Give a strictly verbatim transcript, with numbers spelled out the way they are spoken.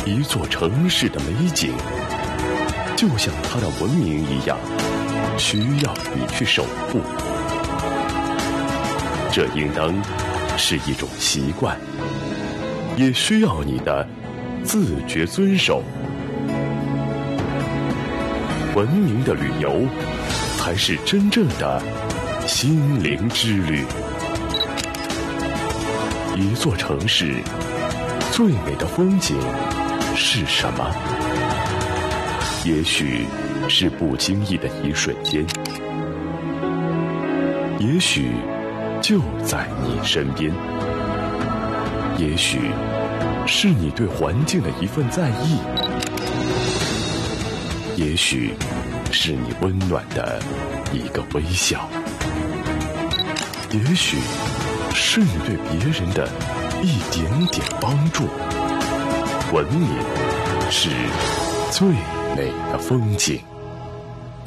一座城市的美景，就像它的文明一样，需要你去守护。这应当是一种习惯，也需要你的自觉遵守。文明的旅游，才是真正的心灵之旅。一座城市最美的风景是什么？也许是不经意的一瞬间，也许就在你身边，也许是你对环境的一份在意，也许是你温暖的一个微笑，也许是你对别人的一点点帮助。文明是最美的风景。